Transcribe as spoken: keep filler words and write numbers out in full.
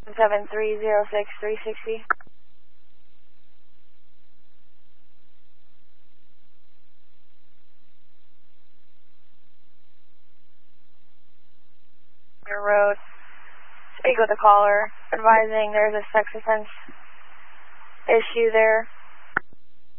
seven three zero six three sixty. Your road. Speak with the caller, advising there's a sex offense issue there.